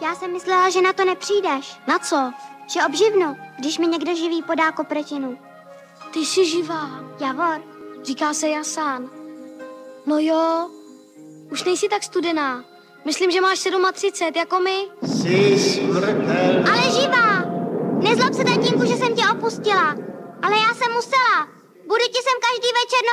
Já jsem myslela, že na to nepřijdeš. Na co? Že obživnu, když mi někdo živý podá kopretinu. Ty jsi živá. Javor. Říká se Jasán. No jo, už nejsi tak studená. Myslím, že máš 37, jako my. Jsi smrtelná. Ale živá! Nezlob se, tatínku, že jsem tě opustila. Ale já jsem musela. Budu ti sem každý večer